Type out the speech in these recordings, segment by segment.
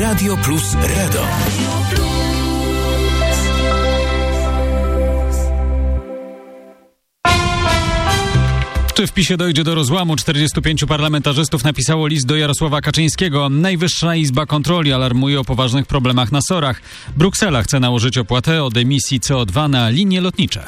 Radio Plus Radom. Czy w PiS-ie dojdzie do rozłamu? 45 parlamentarzystów napisało list do Jarosława Kaczyńskiego. Najwyższa Izba Kontroli alarmuje o poważnych problemach na SOR-ach. Bruksela chce nałożyć opłatę od emisji CO2 na linie lotnicze.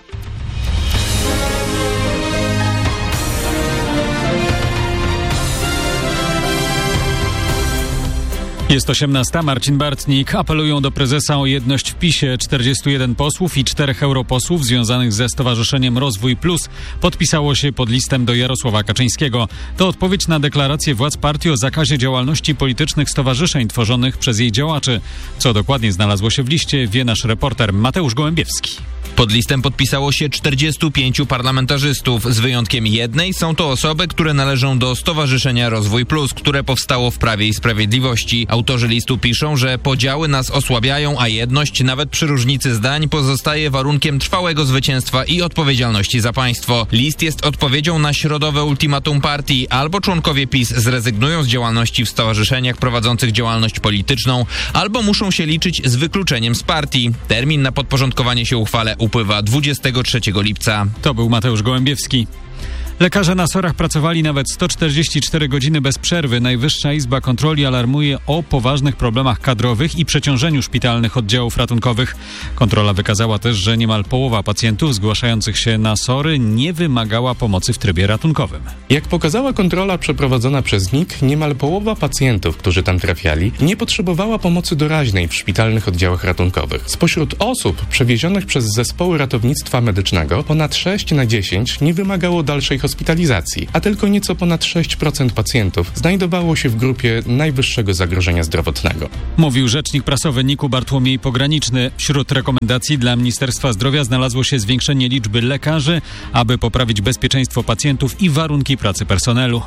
Jest 18. Marcin Bartnik. Apelują do prezesa o jedność w PiS-ie. 41 posłów i 4 europosłów związanych ze Stowarzyszeniem Rozwój Plus podpisało się pod listem do Jarosława Kaczyńskiego. To odpowiedź na deklarację władz partii o zakazie działalności politycznych stowarzyszeń tworzonych przez jej działaczy. Co dokładnie znalazło się w liście, wie nasz reporter Mateusz Gołębiewski. Pod listem podpisało się 45 parlamentarzystów. Z wyjątkiem jednej są to osoby, które należą do Stowarzyszenia Rozwój Plus, które powstało w Prawie i Sprawiedliwości. Autorzy listu piszą, że podziały nas osłabiają, a jedność, nawet przy różnicy zdań, pozostaje warunkiem trwałego zwycięstwa i odpowiedzialności za państwo. List jest odpowiedzią na środowe ultimatum partii. Albo członkowie PiS zrezygnują z działalności w stowarzyszeniach prowadzących działalność polityczną, albo muszą się liczyć z wykluczeniem z partii. Termin na podporządkowanie się uchwale upływa 23 lipca. To był Mateusz Gołębiewski. Lekarze na SOR-ach pracowali nawet 144 godziny bez przerwy. Najwyższa Izba Kontroli alarmuje o poważnych problemach kadrowych i przeciążeniu szpitalnych oddziałów ratunkowych. Kontrola wykazała też, że niemal połowa pacjentów zgłaszających się na SOR-y nie wymagała pomocy w trybie ratunkowym. Jak pokazała kontrola przeprowadzona przez NIK, niemal połowa pacjentów, którzy tam trafiali, nie potrzebowała pomocy doraźnej w szpitalnych oddziałach ratunkowych. Spośród osób przewiezionych przez zespoły ratownictwa medycznego ponad 6 na 10 nie wymagało dalszej hospitalizacji, a tylko nieco ponad 6% pacjentów znajdowało się w grupie najwyższego zagrożenia zdrowotnego. Mówił rzecznik prasowy NIK-u Bartłomiej Pograniczny. Wśród rekomendacji dla Ministerstwa Zdrowia znalazło się zwiększenie liczby lekarzy, aby poprawić bezpieczeństwo pacjentów i warunki pracy personelu.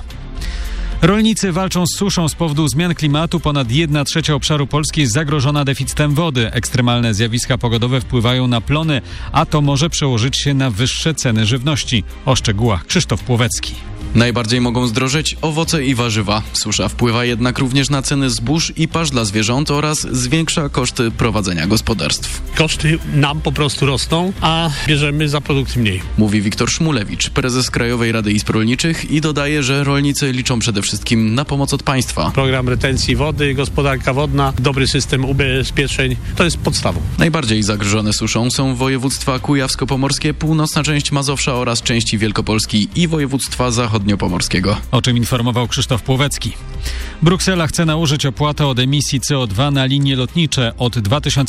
Rolnicy walczą z suszą z powodu zmian klimatu. Ponad 1/3 obszaru Polski jest zagrożona deficytem wody. Ekstremalne zjawiska pogodowe wpływają na plony, a to może przełożyć się na wyższe ceny żywności. O szczegółach Krzysztof Płowecki. Najbardziej mogą zdrożeć owoce i warzywa. Susza wpływa jednak również na ceny zbóż i pasz dla zwierząt oraz zwiększa koszty prowadzenia gospodarstw. Koszty nam po prostu rosną, a bierzemy za produkty mniej. Mówi Wiktor Szmulewicz, prezes Krajowej Rady Izb Rolniczych, i dodaje, że rolnicy liczą przede wszystkim na pomoc od państwa. Program retencji wody, gospodarka wodna, dobry system ubezpieczeń, to jest podstawą. Najbardziej zagrożone suszą są województwa kujawsko-pomorskie, północna część Mazowsza oraz części Wielkopolski i województwa zachodniopomorskiego. O czym informował Krzysztof Płowecki. Bruksela chce nałożyć opłatę od emisji CO2 na linie lotnicze. Od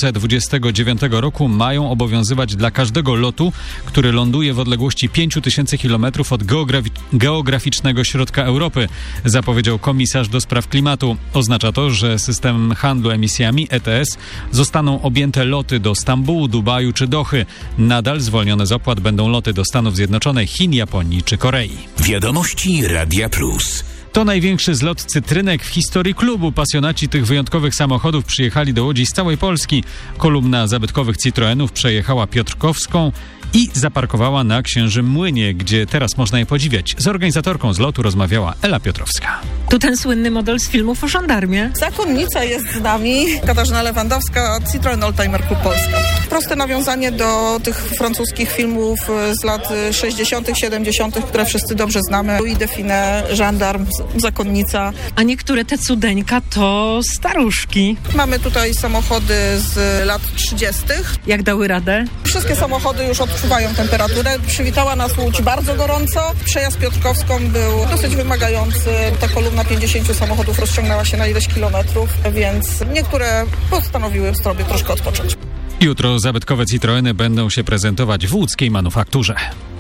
2029 roku mają obowiązywać dla każdego lotu, który ląduje w odległości 5000 km od geograficznego środka Europy, zapowiedział komisarz do spraw klimatu. Oznacza to, że systemem handlu emisjami ETS zostaną objęte loty do Stambułu, Dubaju czy Dochy. Nadal zwolnione z opłat będą loty do Stanów Zjednoczonych, Chin, Japonii czy Korei. Wiadomości Radia Plus. To największy zlot cytrynek w historii klubu. Pasjonaci tych wyjątkowych samochodów przyjechali do Łodzi z całej Polski. Kolumna zabytkowych Citroenów przejechała Piotrkowską i zaparkowała na Księżym Młynie, gdzie teraz można je podziwiać. Z organizatorką zlotu rozmawiała Ela Piotrowska. To ten słynny model z filmów o żandarmie. Zakonnica jest z nami, Katarzyna Lewandowska, Citroen Oldtimer Klub Polska. Proste nawiązanie do tych francuskich filmów z lat 60., 70., które wszyscy dobrze znamy. Louis Define, żandarm, zakonnica. A niektóre te cudeńka to staruszki. Mamy tutaj samochody z lat 30. Jak dały radę? Wszystkie samochody już odczuwają temperaturę. Przywitała nas Łódź bardzo gorąco. Przejazd Piotrkowską był dosyć wymagający. Ta kolumna 50 samochodów rozciągnęła się na ileś kilometrów, więc niektóre postanowiły sobie troszkę odpocząć. Jutro zabytkowe Citroeny będą się prezentować w łódzkiej manufakturze.